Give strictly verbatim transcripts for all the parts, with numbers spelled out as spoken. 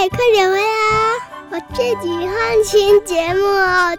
快点回来啊！我自己看新节目哦。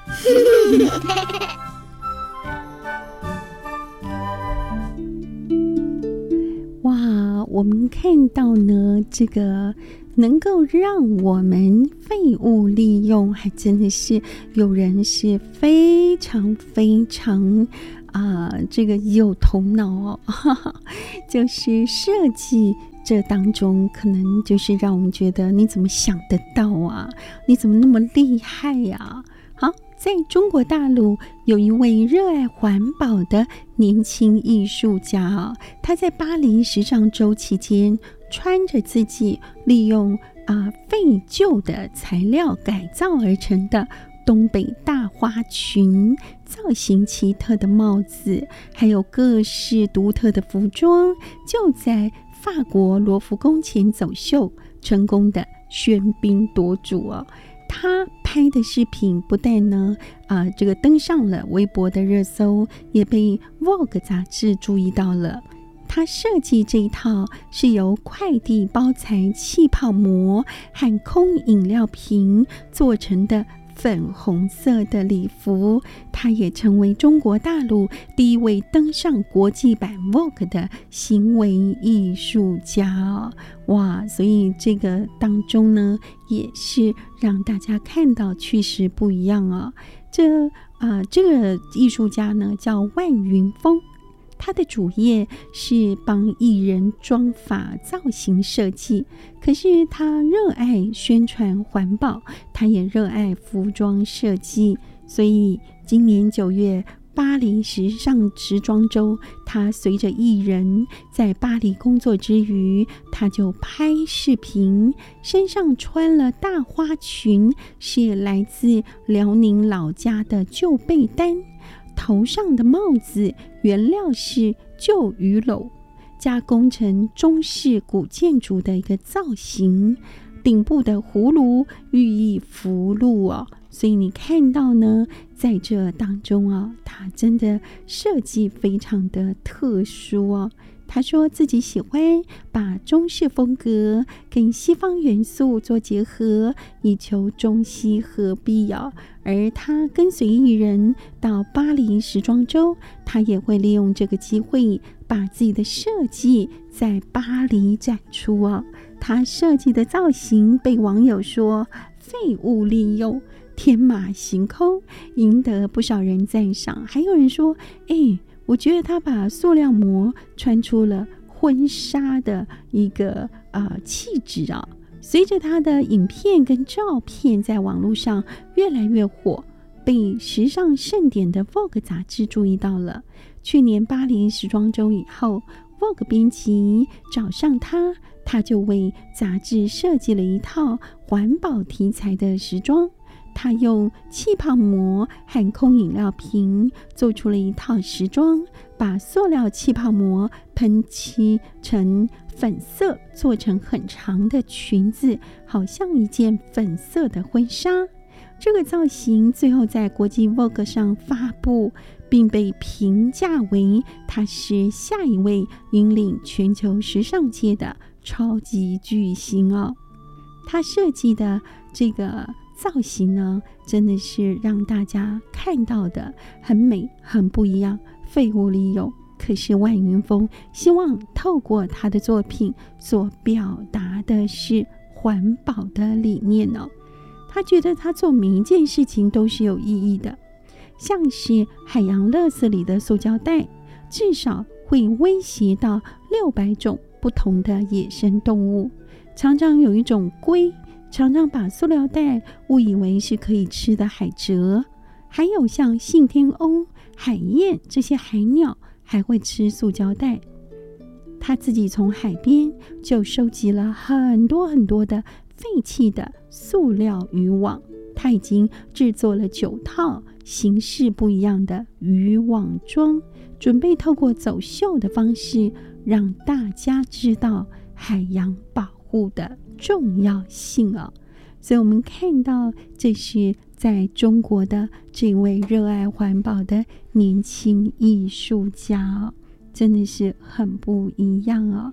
哇，我们看到呢，这个能够让我们废物利用，还真的是有人是非常非常啊、呃，这个有头脑哦，哈哈，就是设计这当中，可能就是让我们觉得你怎么想得到啊？你怎么那么厉害呀、啊？好，在中国大陆有一位热爱环保的年轻艺术家啊，他在巴黎时尚周期间，穿着自己利用啊、呃、废旧的材料改造而成的东北大花裙，造型奇特的帽子，还有各式独特的服装，就在法国罗浮宫前走秀，成功的喧宾夺主哦。他拍的视频不但呢，啊、呃，这个登上了微博的热搜，也被 Vogue 杂志注意到了。他设计这一套是由快递包材气泡膜和空饮料瓶做成的粉红色的礼服，他也成为中国大陆第一位登上国际版 Vogue 的行为艺术家哦。哇，所以这个当中呢，也是让大家看到趋势不一样哦。这啊、呃，这个艺术家呢叫万云峰。他的主业是帮艺人妆发造型设计，可是他热爱宣传环保，他也热爱服装设计，所以今年九月巴黎时尚时装周，他随着艺人在巴黎工作之余，他就拍视频，身上穿了大花裙，是来自辽宁老家的旧被单，头上的帽子原料是旧鱼篓，加工成中式古建筑的一个造型，顶部的葫芦寓意福禄哦。所以你看到呢，在这当中啊，它真的设计非常的特殊哦。他说自己喜欢把中式风格跟西方元素做结合，以求中西合璧哦。而他跟随艺人到巴黎时装周，他也会利用这个机会把自己的设计在巴黎展出哦。他设计的造型被网友说废物利用，天马行空，赢得不少人赞赏。还有人说，哎，我觉得他把塑料膜穿出了婚纱的一个呃气质啊。随着他的影片跟照片在网络上越来越火，被时尚盛典的 Vogue 杂志注意到了。去年巴黎时装周以后， Vogue 编辑找上他，他就为杂志设计了一套环保题材的时装。他用气泡膜和空饮料瓶做出了一套时装，把塑料气泡膜喷漆成粉色，做成很长的裙子，好像一件粉色的婚纱。这个造型最后在国际 Vogue 上发布，并被评价为他是下一位引领全球时尚界的超级巨星哦。他设计的这个造型呢，真的是让大家看到的很美，很不一样，废物利用。可是万云峰希望透过他的作品所表达的是环保的理念哦。他觉得他做每一件事情都是有意义的，像是海洋垃圾里的塑胶袋，至少会威胁到六百种不同的野生动物。常常有一种龟常常把塑料袋误以为是可以吃的海蜇，还有像信天翁、海燕这些海鸟还会吃塑胶袋。他自己从海边就收集了很多很多的废弃的塑料渔网，他已经制作了九套形式不一样的渔网装，准备透过走秀的方式让大家知道海洋保护的重要性哦。所以我们看到这是在中国的这位热爱环保的年轻艺术家哦，真的是很不一样哦。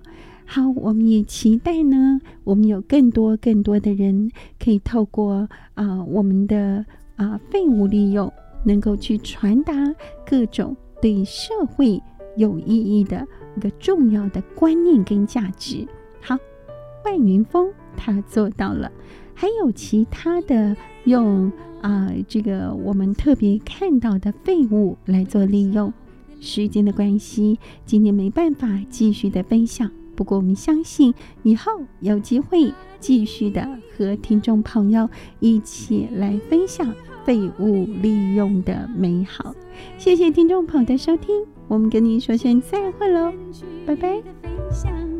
好，我们也期待呢，我们有更多更多的人可以透过啊、呃、我们的啊、呃、废物利用，能够去传达各种对社会有意义的一个重要的观念跟价值。好，万云峰他做到了，还有其他的用啊、呃、这个我们特别看到的废物来做利用。时间的关系，今天没办法继续的分享。不过我们相信以后有机会继续的和听众朋友一起来分享废物利用的美好。谢谢听众朋友的收听，我们跟你说声再会喽，拜拜。